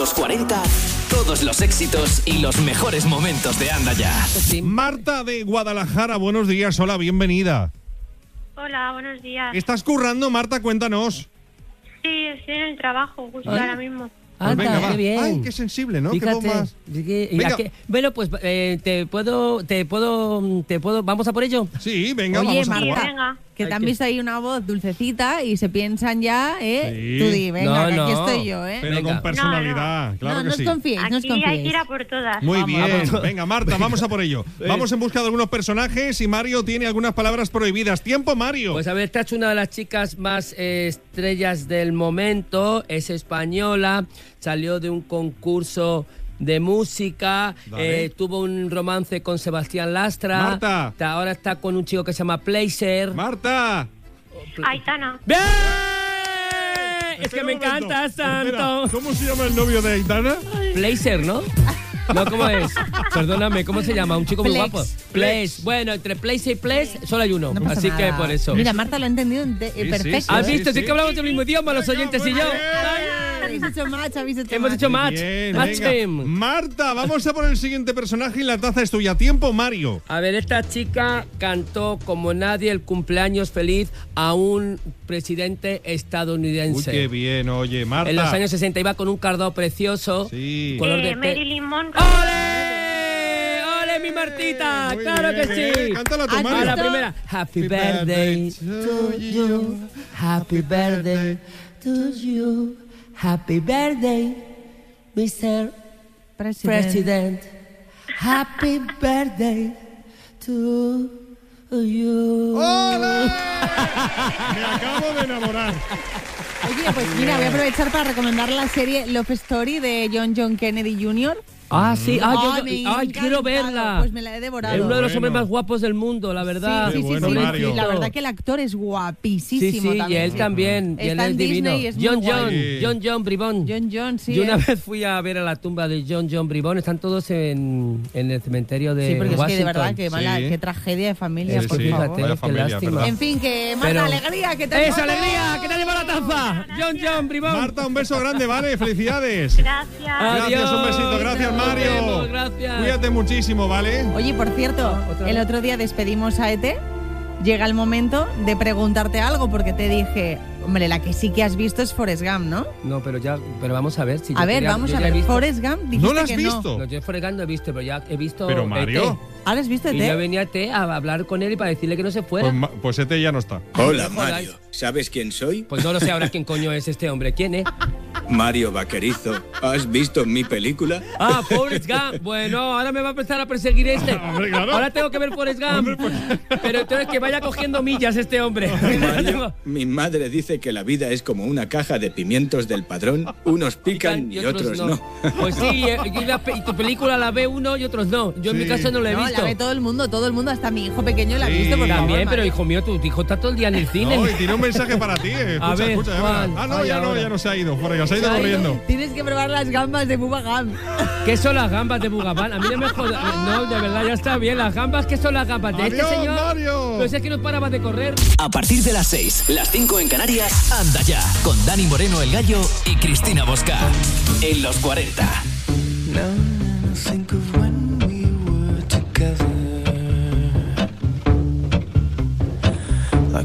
los 40, todos los éxitos y los mejores momentos de Anda Ya. Marta de Guadalajara, buenos días, hola, bienvenida. Hola, buenos días. ¿Estás currando, Marta? Cuéntanos. Sí, estoy en el trabajo, justo ahora mismo. Pues venga, va. Qué bien. Ay, qué sensible, ¿no? Fíjate, Qué bombas. Venga. Bueno, pues te puedo, ¿vamos a por ello? Sí, venga, Oye, vamos a Marta, jugar. Venga. que te han visto ahí una voz dulcecita y se piensan ya, Sí. Tú di, venga, No, que aquí no. estoy yo, Pero Venga. con personalidad, claro no, que no sí. os confiéis, no os Aquí hay que confiéis. ir a por todas. Muy Vamos. bien, venga Marta, vamos a por ello. Vamos en busca de algunos personajes y Mario tiene algunas palabras prohibidas. ¡Tiempo, Mario! Pues a ver, esta es una de las chicas más estrellas del momento, es española, salió de un concurso de música, Dale. tuvo un romance con Sebastián Lastra. Marta. Ahora está con un chico que se llama Placer. ¡Marta! Aitana. ¡Bien! Es Espera que me un momento. encanta Espera, tanto. ¿cómo se llama el novio de Aitana? Placer, ¿no? No, ¿cómo es? Perdóname, ¿cómo se llama? Un chico muy Plex. guapo. Plex. Bueno, entre Place y Place solo hay uno. No pasa así que nada. por eso. Mira, Marta lo ha entendido perfecto. sí. ¿Has visto? sí. Sí que hablamos del mismo idioma, los oyentes y yo. Habéis hecho match, habéis hecho Hemos match. hecho match. Bien, Match venga. team. Marta, vamos a por el siguiente personaje y la taza es tuya. ¡Tiempo, Mario! A ver, esta chica cantó como nadie el cumpleaños feliz a un presidente Uy, estadounidense. qué bien, oye, Marta. En los años 60 iba con un cardado precioso. Sí. Color de Marilyn Monroe. ¡Ole! ¡Ole, mi Martita! Muy ¡Claro bien, que sí! Cántala tú, ¿Has Mario. A la visto? primera. Happy birthday to you. Happy birthday to you. Happy birthday, Mr. President. Happy birthday to you. ¡Hola! Me acabo de enamorar. Oye, pues mira, voy a aprovechar para recomendar la serie Love Story de John Kennedy Jr. Ah, sí. Me ha Quiero encantado. verla. Pues me la he devorado. Es uno de los Bueno. hombres más guapos del mundo, la verdad. Sí, Qué bueno, sí. Mario. La verdad que el actor es Sí, guapísimo sí, y también. él también. Y él Está es en divino. Disney y es muy John guay. John Bribón. John, sí. Yo una vez fui a ver a la tumba de John Bribón. Están todos en el cementerio de Sí, porque Washington. es que de verdad que mala, Sí. qué tragedia de familia, Sí, por sí, favor. fíjate, Vaya qué familia, lástima. ¿verdad? En fin, que Marta, Pero- alegría, que te ¡Esa alegría! ¡Que te ha llevado la taza! John Bribón. Marta, un beso grande, ¿vale? ¡Felicidades! Gracias. Gracias, un besito. Gracias, Nos Mario. vemos, gracias. Cuídate muchísimo, ¿vale? Oye, por cierto, Otra el vez. otro día despedimos a Ete. Llega el momento de preguntarte algo, porque te dije, hombre, la que sí que has visto es Forrest Gump, ¿no? No, pero vamos a ver. Si A ver, vamos a ver. Forrest Gump, dijiste ¿No la has que visto? No, yo Forrest Gump no he visto, pero ya he visto. Pero, Mario. ET. ¿Ahora has visto Y yo Ete? venía a ET a hablar con él y para decirle que no se fuera. Pues este ya no está. Hola, Joder. Mario. ¿Sabes quién soy? Pues no lo sé ahora quién coño es este hombre. ¿Quién es? Mario Vaquerizo. ¿Has visto mi película? Ah, Forrest Gump. Bueno, ahora me va a empezar a perseguir este. Hombre, claro. Ahora tengo que ver Forrest Gump. Pero entonces que vaya cogiendo millas este hombre. Mario, mi madre dice que la vida es como una caja de pimientos del Padrón. Unos pican y otros no. Pues sí, y tu película la ve uno y otros no. Yo en mi Sí. caso no la he No, visto. la ve todo el mundo, hasta mi hijo pequeño la ha Sí, visto, por favor. También, pero Mario. hijo mío, tu hijo está todo el día en el cine. No, y tiene un mensaje para ti. Escucha, ver, escucha, ya Juan. verás. Ah, no, Ay, ya no, ahora. ya no se ha ido. Forrest, se ha ido Ay, corriendo. Tienes que probar las gambas de Bubba Gump. ¿Qué son las gambas de Bugabán? A mí no me jodas. No, de verdad, ya está bien. Las gambas, ¿qué son las gambas? De este Adiós, señor. Mario. Pero si es que no paraba de correr. A partir de las 6, las 5 en Canarias, Anda Ya, con Dani Moreno el Gallo y Cristina Bosca. En los 40.